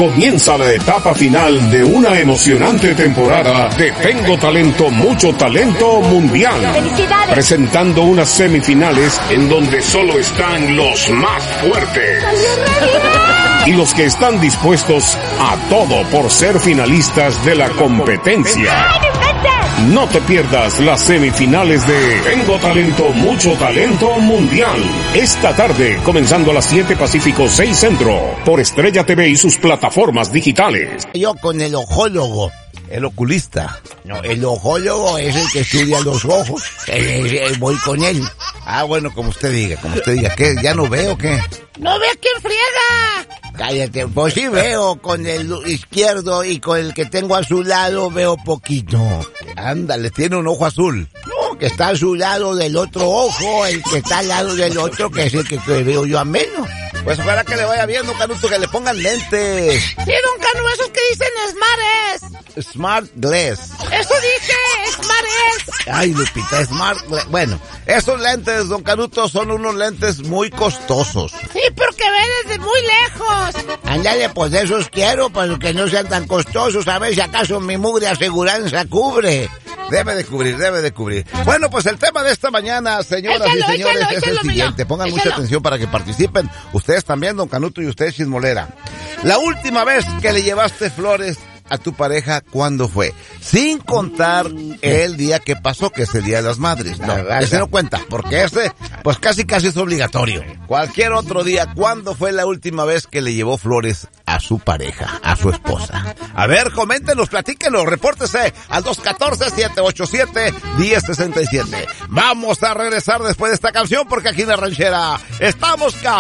Comienza la etapa final de una emocionante temporada de Tengo Talento, Mucho Talento Mundial. ¡Felicidades! Presentando unas semifinales en donde solo están los más fuertes. Y los que están dispuestos a todo por ser finalistas de la competencia. No te pierdas las semifinales de Tengo Talento, Mucho Talento Mundial. Esta tarde, comenzando a las 7 Pacífico, 6 Centro, por Estrella TV y sus plataformas digitales. Yo con el ojólogo. El oculista. No, el ojólogo es el que estudia los ojos. Voy con él. Ah, bueno, como usted diga. ¿Qué? ¿Ya no veo qué? ¡No ve a quién friega! Cállate, pues sí veo con el izquierdo y con el que tengo a su lado veo poquito. Ándale, tiene un ojo azul. No, que está a su lado del otro ojo, el que está al lado del otro, que es el que veo yo a menos. Pues ojalá que le vaya bien, don Canuto, que le pongan lentes. Sí, don Canu, esos que dicen Smart Smart Glass. Eso dije, Smart Ay, Lupita, Smart Glass. Bueno, esos lentes, don Canuto, son unos lentes muy costosos. Sí, porque ven desde muy lejos. Ándale, pues de esos quiero, para que no sean tan costosos. A ver si acaso mi mugre aseguranza cubre. Debe de cubrir. Bueno, pues el tema de esta mañana, señoras y señores, es el siguiente. Pongan mucha atención para que participen. Ustedes también, don Canuto, y usted, Chismolera. La última vez que le llevaste flores a tu pareja, ¿cuándo fue? Sin contar el día que pasó, que es el Día de las Madres. No, ese no cuenta, porque ese, pues casi es obligatorio. Cualquier otro día, ¿cuándo fue la última vez que le llevó flores a su pareja, a su esposa? A ver, coméntenos, platíquenos, repórtese al 214-787-1067. Vamos a regresar después de esta canción, porque aquí en La Ranchera estamos